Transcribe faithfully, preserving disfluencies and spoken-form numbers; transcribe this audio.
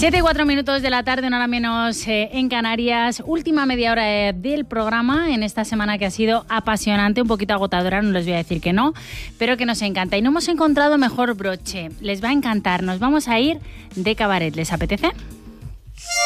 Siete y cuatro minutos de la tarde, una hora menos eh, en Canarias. Última media hora eh, del programa en esta semana que ha sido apasionante, un poquito agotadora, no les voy a decir que no, pero que nos encanta. Y no hemos encontrado mejor broche. Les va a encantar. Nos vamos a ir de cabaret. ¿Les apetece?